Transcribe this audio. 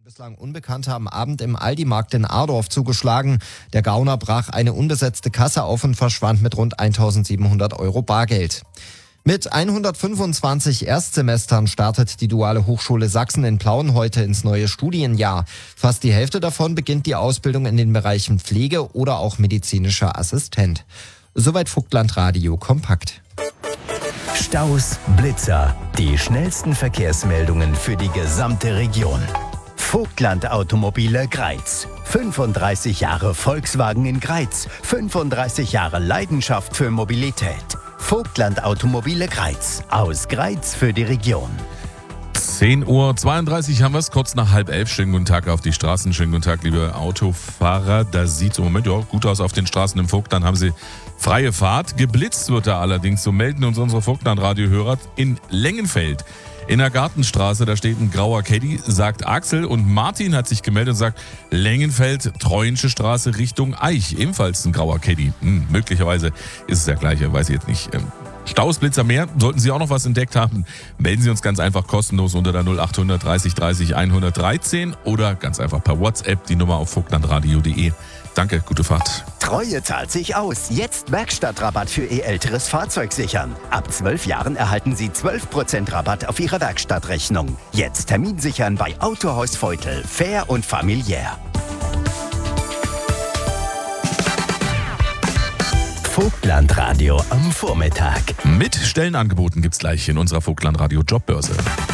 Bislang Unbekannte am Abend im Aldi-Markt in Adorf zugeschlagen. Der Gauner brach eine unbesetzte Kasse auf und verschwand mit rund 1.700 € Bargeld. Mit 125 Erstsemestern startet die Duale Hochschule Sachsen in Plauen heute ins neue Studienjahr. Fast die Hälfte davon beginnt die Ausbildung in den Bereichen Pflege oder auch medizinischer Assistent. Soweit Vogtland Radio kompakt. Staus, Blitzer, die schnellsten Verkehrsmeldungen für die gesamte Region. Vogtland Automobile Greiz. 35 Jahre Volkswagen in Greiz. 35 Jahre Leidenschaft für Mobilität. Vogtland Automobile Greiz. Aus Greiz für die Region. 10:32 Uhr haben wir es, kurz nach 10:30. Schönen guten Tag auf die Straßen, schönen guten Tag, liebe Autofahrer. Da sieht es im Moment ja auch gut aus auf den Straßen im Vogtland, haben Sie freie Fahrt. Geblitzt wird da allerdings, so melden uns unsere Vogtland-Radio-Hörer, in Lengenfeld. In der Gartenstraße, da steht ein grauer Caddy, sagt Axel, und Martin hat sich gemeldet und sagt, Lengenfeld, Treuensche Straße Richtung Eich, ebenfalls ein grauer Caddy. Möglicherweise ist es der gleiche, weiß ich jetzt nicht. Staus, Blitzer, mehr. Sollten Sie auch noch was entdeckt haben, melden Sie uns ganz einfach kostenlos unter der 0800 30 30 113 oder ganz einfach per WhatsApp die Nummer auf vogtlandradio.de. Danke, gute Fahrt. Treue zahlt sich aus. Jetzt Werkstattrabatt für Ihr älteres Fahrzeug sichern. Ab 12 Jahren erhalten Sie 12% Rabatt auf Ihre Werkstattrechnung. Jetzt Termin sichern bei Autohaus Feutel. Fair und familiär. Vogtland Radio am Vormittag. Mit Stellenangeboten gibt's gleich in unserer Vogtland Radio Jobbörse.